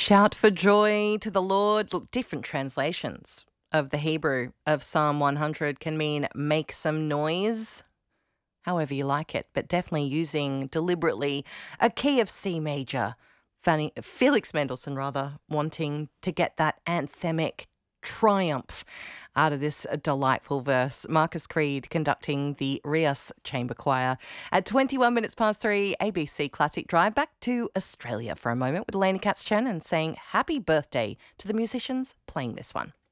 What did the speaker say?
Shout for joy to the Lord. Look, different translations of the Hebrew of Psalm 100 can mean make some noise, however you like it, but definitely using deliberately a key of C major. Felix Mendelssohn, rather, wanting to get that anthemic triumph out of this delightful verse. Marcus Creed conducting the Rias Chamber Choir at 21 minutes past 3, ABC Classic Drive. Back to Australia for a moment with Elena Katz-Chen and saying happy birthday to the musicians playing this one.